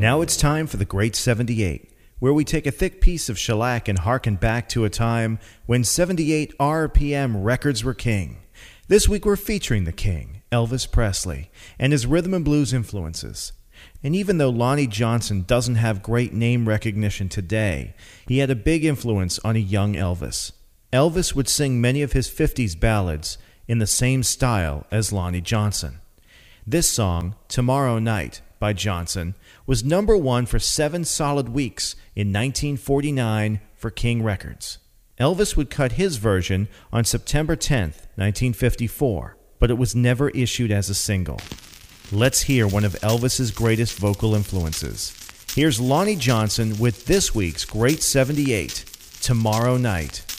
Now it's time for the Great 78, where we take a thick piece of shellac and harken back to a time when 78 RPM records were king. This week we're featuring the king, Elvis Presley, and his rhythm and blues influences. And even though Lonnie Johnson doesn't have great name recognition today, he had a big influence on a young Elvis. Elvis would sing many of his 50s ballads in the same style as Lonnie Johnson. This song, Tomorrow Night, by Johnson, was number one for 7 solid weeks in 1949 for King Records. Elvis would cut his version on September 10th, 1954, but it was never issued as a single. Let's hear one of Elvis's greatest vocal influences. Here's Lonnie Johnson with this week's Great 78, Tomorrow Night.